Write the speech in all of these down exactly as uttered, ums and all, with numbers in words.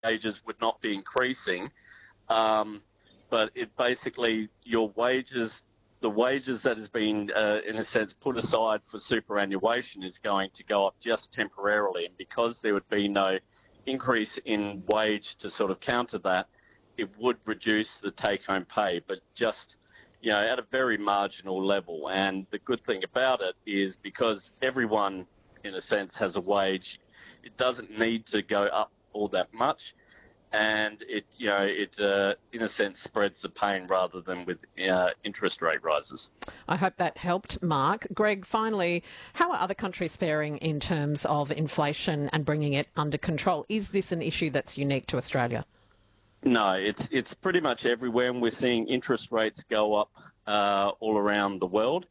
wages would not be increasing, um, but it basically, your wages, the wages that has been, uh, in a sense, put aside for superannuation is going to go up just temporarily. And because there would be no increase in wage to sort of counter that, it would reduce the take-home pay, but just, you know, at a very marginal level. And the good thing about it is because everyone, in a sense, has a wage, it doesn't need to go up all that much. And it, you know, it, uh, in a sense, spreads the pain rather than with uh, interest rate rises. I hope that helped, Mark. Greg, finally, how are other countries faring in terms of inflation and bringing it under control? Is this an issue that's unique to Australia? No, it's it's pretty much everywhere, and we're seeing interest rates go up uh, all around the world.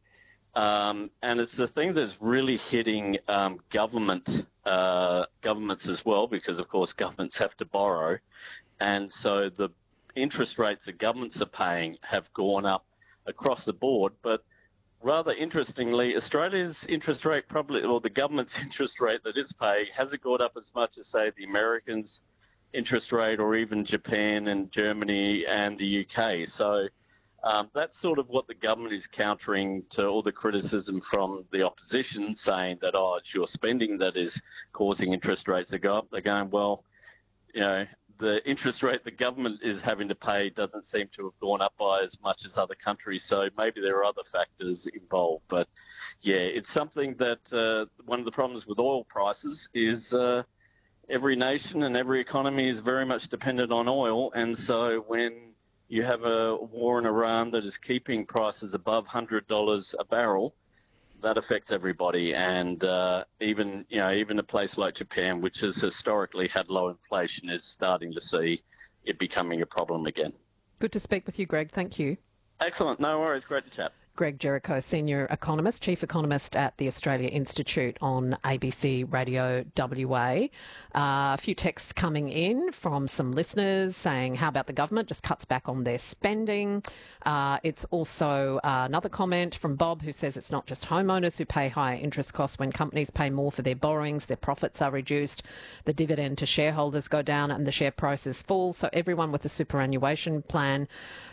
Um, and it's the thing that's really hitting um, government uh, governments as well, because of course governments have to borrow, and so the interest rates that governments are paying have gone up across the board. But rather interestingly, Australia's interest rate probably, or the government's interest rate that it's paying, hasn't gone up as much as, say, the Americans' interest rate, or even Japan and Germany and the U K. So um, that's sort of what the government is countering to all the criticism from the opposition, saying that, oh, it's your spending that is causing interest rates to go up. They're going, well, you know, the interest rate the government is having to pay doesn't seem to have gone up by as much as other countries, so maybe there are other factors involved. But yeah, it's something that uh, one of the problems with oil prices is uh, every nation and every economy is very much dependent on oil, and so when you have a war in Iran that is keeping prices above one hundred dollars a barrel, that affects everybody. And uh, even, you know, even a place like Japan, which has historically had low inflation, is starting to see it becoming a problem again. Good to speak with you, Greg. Thank you. Excellent. No worries. Great to chat. Greg Jericho, Senior Economist, Chief Economist at the Australia Institute on A B C Radio W A. Uh, a few texts coming in from some listeners saying, how about the government just cuts back on their spending? Uh, it's also uh, another comment from Bob who says it's not just homeowners who pay higher interest costs. When companies pay more for their borrowings, their profits are reduced, the dividend to shareholders go down and the share prices fall. So everyone with a superannuation plan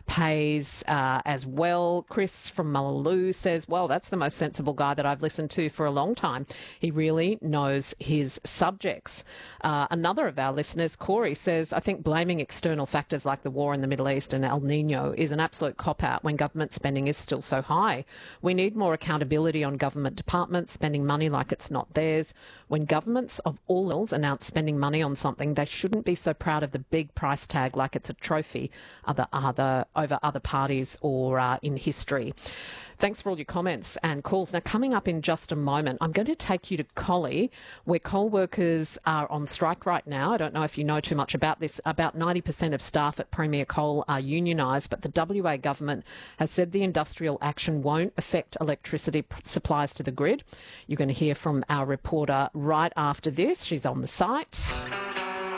pays uh, as well. Chris from Mullaloo says, well, that's the most sensible guy that I've listened to for a long time. He really knows his subjects. Uh, another of our listeners, Corey, says, I think blaming external factors like the war in the Middle East and El Nino is an absolute cop-out when government spending is still so high. We need more accountability on government departments spending money like it's not theirs. When governments of all levels announce spending money on something, they shouldn't be so proud of the big price tag like it's a trophy other, other, over other parties or uh, in history. Thanks for all your comments and calls. Now, coming up in just a moment, I'm going to take you to Collie, where coal workers are on strike right now. I don't know if you know too much about this. About ninety percent of staff at Premier Coal are unionised, but the W A government has said the industrial action won't affect electricity supplies to the grid. You're going to hear from our reporter right after this. She's on the site.